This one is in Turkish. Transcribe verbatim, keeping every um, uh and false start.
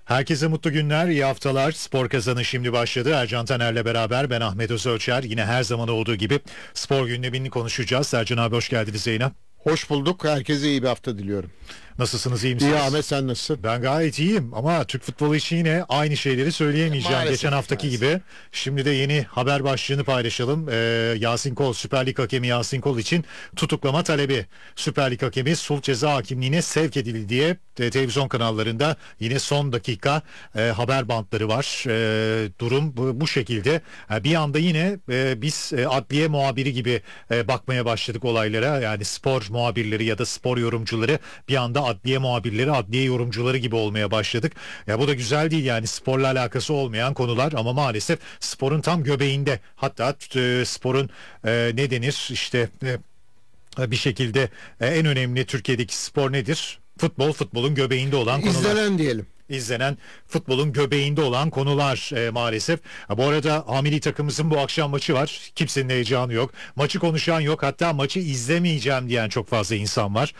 Herkese mutlu günler, iyi haftalar. Spor Kazanı şimdi başladı. Ercan Taner'le beraber ben Ahmet Özölçer. Yine her zaman olduğu gibi spor gündemini konuşacağız. Ercan abi hoş geldiniz yayına. Hoş bulduk. Herkese iyi bir hafta diliyorum. Nasılsınız, iyi misiniz? İyi Ahmet, sen nasılsın? Ben gayet iyiyim ama Türk futbolu için yine aynı şeyleri söyleyemeyeceğim. Maalesef, Geçen haftaki maalesef. gibi. Şimdi de yeni haber başlığını paylaşalım. Ee, Yasin Kol, Süper Lig hakemi Yasin Kol için tutuklama talebi. Süper Lig hakemi sulh ceza hakimliğine sevk edildi diye e, televizyon kanallarında yine son dakika e, haber bantları var. E, durum bu, bu şekilde. E, bir anda yine e, biz e, adliye muhabiri gibi e, bakmaya başladık olaylara. Yani spor muhabirleri ya da spor yorumcuları bir anda adliye muhabirleri, adliye yorumcuları gibi olmaya başladık. Ya bu da güzel değil, yani sporla alakası olmayan konular ama maalesef sporun tam göbeğinde, hatta e, sporun e, ne denir işte e, bir şekilde e, en önemli Türkiye'deki spor nedir? Futbol, futbolun göbeğinde olan konular. İzlenen diyelim. İzlenen, futbolun göbeğinde olan konular e, maalesef. Ha, bu arada hamili takımımızın bu akşam maçı var. Kimsenin heyecanı yok. Maçı konuşan yok. Hatta maçı izlemeyeceğim diyen çok fazla insan var.